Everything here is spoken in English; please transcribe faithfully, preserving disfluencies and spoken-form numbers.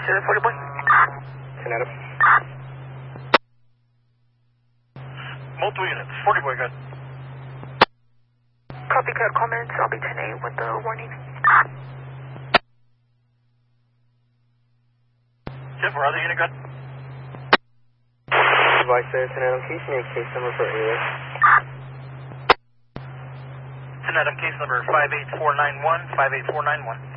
to forty boy. ten Adam. Multiple units, forty boy, good. Copycat comments, I'll be ten A with the warning. ten four, other unit, good. Vice there, ten Adam, can you give me a case number for A S? ten Adam, case number five eight four nine one, five eight four nine one.